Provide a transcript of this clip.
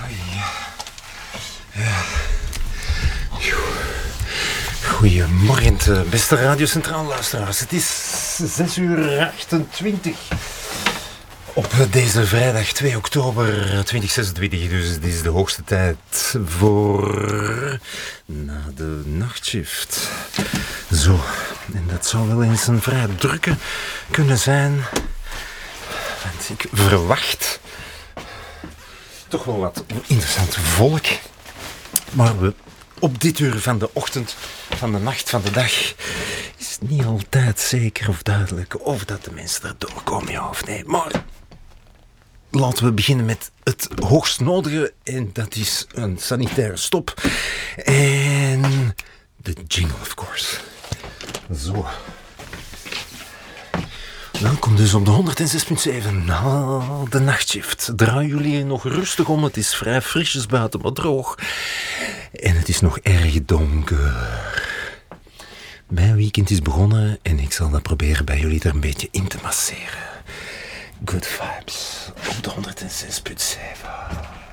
Goedemorgen, beste Radio Centraal luisteraars. Het is 6:28 op deze vrijdag 2 oktober 2026. Dus het is de hoogste tijd voor na de nachtshift. Zo, en dat zou wel eens een vrij drukke kunnen zijn. Want ik verwacht toch wel wat interessant volk. Maar op dit uur van de ochtend, van de nacht, van de dag is het niet altijd zeker of duidelijk of dat de mensen er doorkomen, ja of nee. Maar laten we beginnen met het hoogst nodige en dat is een sanitaire stop en de jingle, of course. Zo. Welkom dus op de 106.7 na de nachtshift. Draaien jullie nog rustig om, het is vrij frisjes buiten, maar droog. En het is nog erg donker. Mijn weekend is begonnen en ik zal dat proberen bij jullie er een beetje in te masseren. Good vibes op de 106.7.